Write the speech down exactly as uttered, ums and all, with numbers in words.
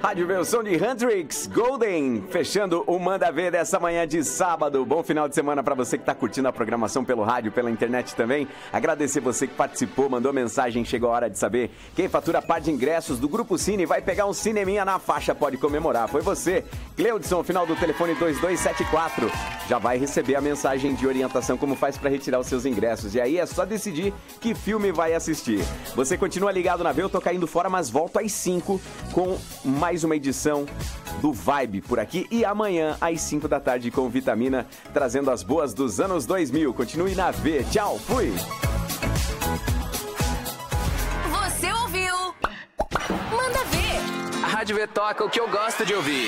Rádio Versão de Hendrix, Golden, fechando o Manda Ver dessa manhã de sábado. Bom final de semana pra você que tá curtindo a programação pelo rádio, pela internet também. Agradecer você que participou, mandou mensagem, chegou a hora de saber quem fatura par de ingressos do Grupo Cine vai pegar um cineminha na faixa, pode comemorar. Foi você, Cleudson, final do telefone dois dois sete quatro. Já vai receber a mensagem de orientação como faz pra retirar os seus ingressos. E aí é só decidir que filme vai assistir. Você continua ligado na V, eu tô caindo fora, mas volto às cinco com mais uma edição do Vibe por aqui. E amanhã às cinco da tarde com Vitamina, trazendo as boas dos anos dois mil. Continue na V. Tchau, fui! Você ouviu? Manda Ver! A Rádio V toca o que eu gosto de ouvir.